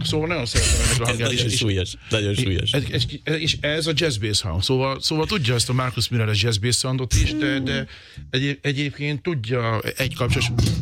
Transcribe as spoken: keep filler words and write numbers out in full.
szóval nagyon szeretem ennek a hangját. Nagyon súlyos, nagyon súlyos. És ez a jazz bass hang, szóval, szóval tudja ezt a Marcus Miller jazz bass soundot is, de, de egy, egyébként tudja egy kapcsolat,